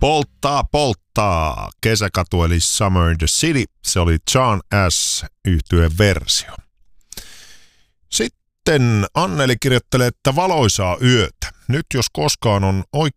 Polttaa, polttaa. Kesäkatu eli Summer in the City. Se oli John S. -yhtyeen versio. Sitten Anneli kirjoittelee, että valoisaa yötä. Nyt jos koskaan on